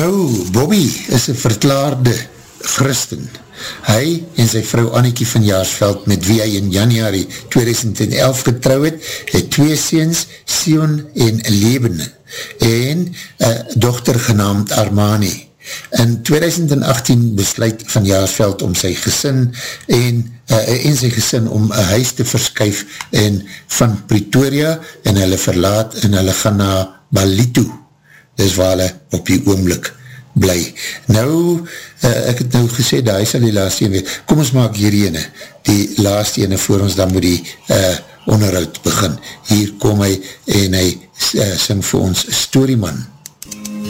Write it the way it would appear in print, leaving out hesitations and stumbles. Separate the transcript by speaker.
Speaker 1: Nou, Bobby is een verklaarde Christen. Hy en sy vrou Annekie van Jaarsveld, met wie hy in januari 2011 getrouw het 2 seuns, Sion en Leben, en dochter genaamd Armani. In 2018 besluit van Jaarsveld om sy gesin en sy gesin om een huis te verskuif en van Pretoria, en hulle verlaat en hulle gaan na Ballito. Dis waar hulle op die oomblik bly. Nou, ek het nou gesê, daar sal die laaste ene weet. Kom ons maak hier ene, die laaste ene voor ons dan moet die onderhoud begin. Hier kom hy en hy sing vir ons Storyman.